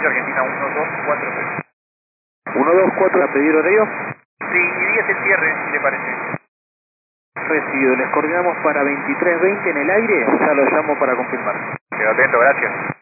Argentina 1243. 124, ¿a pedir horario? Sí, y 10 el cierre, si le parece. Recibido, les coordinamos para 23:20 en el aire, ya lo llamo para confirmar. Quedo atento, gracias.